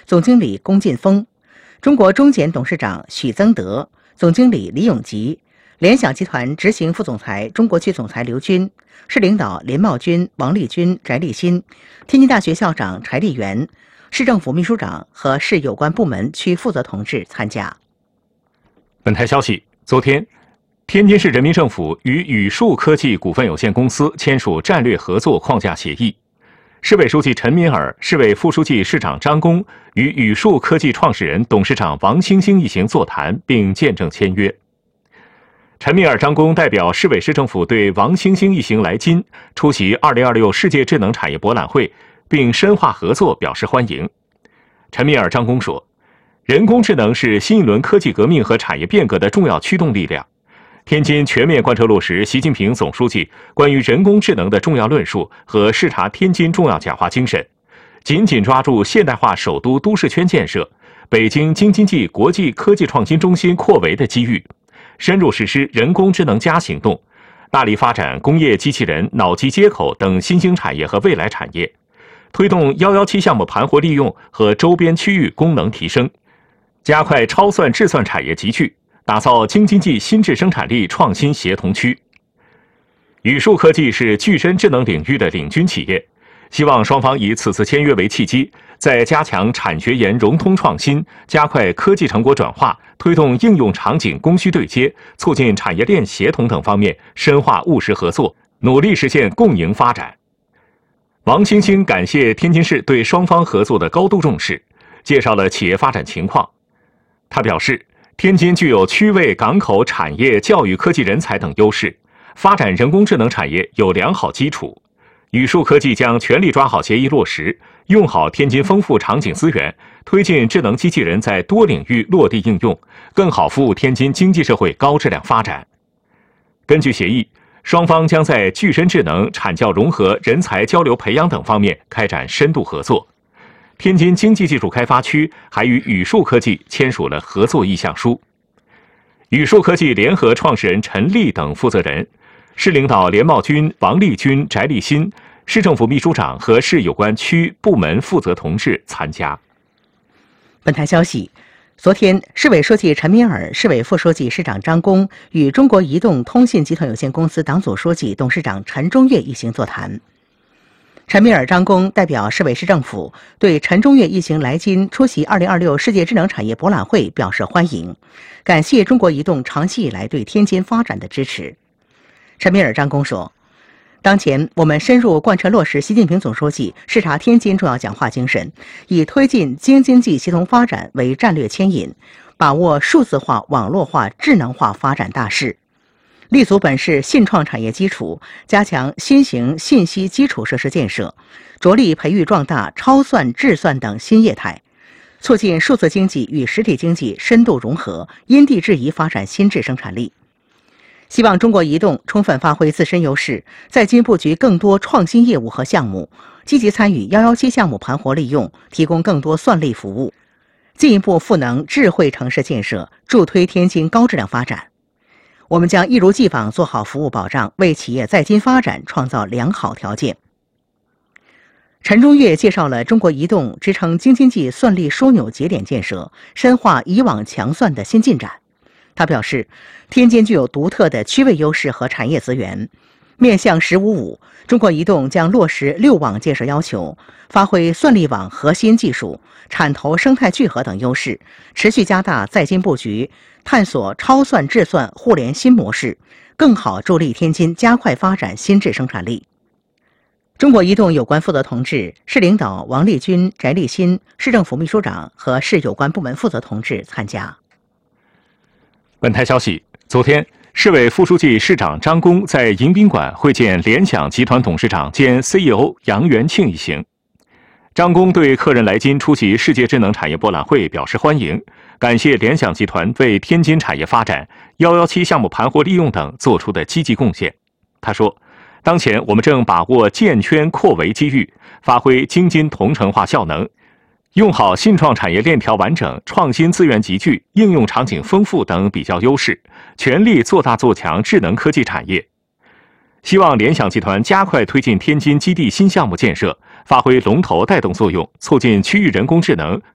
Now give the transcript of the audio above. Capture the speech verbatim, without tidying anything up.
总经理龚劲峰，中国中检董事长许增德，总经理李永吉，联想集团执行副总裁、中国区总裁刘军，市领导林茂军、王立军、翟立新，天津大学校长柴立元，市政府秘书长和市有关部门区负责同志参加。 本台消息，昨天，天津市人民政府与宇树科技股份有限公司签署战略合作框架协议。市委书记陈敏尔、市委副书记、市长张弓与宇树科技创始人、董事长王兴兴一行座谈并见证签约。陈敏尔、张弓代表市委市政府对王兴兴一行来津出席二零二六世界智能产业博览会并深化合作表示欢迎。陈敏尔、张弓说，人工智能是新一轮科技革命和产业变革的重要驱动力量。天津全面贯彻落实习近平总书记关于人工智能的重要论述和视察天津重要讲话精神，紧紧抓住现代化首都都市圈建设、北京京津冀国际科技创新中心扩围的机遇，深入实施人工智能加行动，大力发展工业机器人、脑机接口等新兴产业和未来产业，推动一一七项目盘活利用和周边区域功能提升，加快超算智算产业集聚，打造京津冀新质生产力创新协同区。宇树科技是具身智能领域的领军企业，希望双方以此次签约为契机，在加强产学研融通创新、加快科技成果转化、推动应用场景供需对接、促进产业链协同等方面深化务实合作，努力实现共赢发展。王兴兴感谢天津市对双方合作的高度重视，介绍了企业发展情况。他表示，天津具有区位、港口、产业、教育、科技人才等优势，发展人工智能产业有良好基础。宇树科技将全力抓好协议落实，用好天津丰富场景资源，推进智能机器人在多领域落地应用，更好服务天津经济社会高质量发展。根据协议，双方将在具身智能、产教融合、人才交流培养等方面开展深度合作。天津经济技术开发区还与宇树科技签署了合作意向书。宇树科技联合创始人陈立等负责人，市领导连茂军、王立军、翟立新，市政府秘书长和市有关区部门负责同志参加。 本台消息，昨天，市委书记陈敏尔、市委副书记、市长张弓与中国移动通信集团有限公司党组书记、董事长陈中岳一行座谈。陈敏尔、张弓代表市委市政府对陈中岳一行来津出席二零二六世界智能产业博览会表示欢迎，感谢中国移动长期以来对天津发展的支持。陈敏尔、张弓说，当前我们深入贯彻落实习近平总书记视察天津重要讲话精神，以推进京津冀协同发展为战略牵引，把握数字化、网络化、智能化发展大势，立足本市信创产业基础，加强新型信息基础设施建设，着力培育壮大超算、智算等新业态，促进数字经济与实体经济深度融合，因地制宜发展新质生产力。希望中国移动充分发挥自身优势，在京布局更多创新业务和项目，积极参与一一七项目盘活利用，提供更多算力服务，进一步赋能智慧城市建设，助推天津高质量发展。我们将一如既往做好服务保障，为企业在京发展创造良好条件。陈中岳介绍了中国移动支撑京津冀算力枢纽节点建设、深化以网强算的新进展。他表示，天津具有独特的区位优势和产业资源。面向“十五五”，中国移动将落实六网建设要求，发挥算力网核心技术、产投生态聚合等优势，持续加大在京布局，探索超算智算互联新模式，更好助力天津加快发展新质生产力。中国移动有关负责同志、市领导王立军、翟立新、市政府秘书长和市有关部门负责同志参加。 本台消息，昨天，市委副书记、市长张弓在迎宾馆会见联想集团董事长兼 C E O 杨元庆一行。张弓对客人来津出席世界智能产业博览会表示欢迎，感谢联想集团为天津产业发展、一一七项目盘活利用等做出的积极贡献。他说，当前我们正把握建圈扩围机遇，发挥京津同城化效能，用好信创产业链条完整、创新资源集聚、应用场景丰富等比较优势，全力做大做强智能科技产业。希望联想集团加快推进天津基地新项目建设，发挥龙头带动作用，促进区域人工智能、